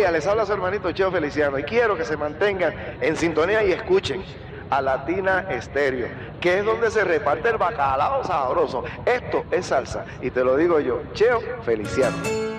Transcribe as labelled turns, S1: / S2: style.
S1: días, les habla su hermanito Cheo Feliciano y quiero que se mantengan en sintonía y escuchen a Latina Estéreo, que es donde se reparte el bacalao sabroso. Esto es salsa y te lo digo yo, Cheo Feliciano.